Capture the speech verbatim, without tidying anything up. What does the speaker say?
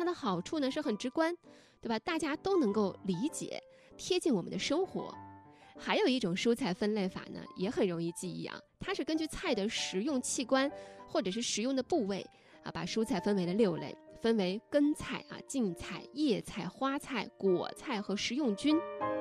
的好处呢是很直观，对吧？大家都能够理解，贴近我们的生活。还有一种蔬菜分类法呢，也很容易记忆啊，它是根据菜的食用器官或者是食用的部位啊，把蔬菜分为了六类，分为根菜啊、茎菜、叶菜、花菜、果菜和食用菌。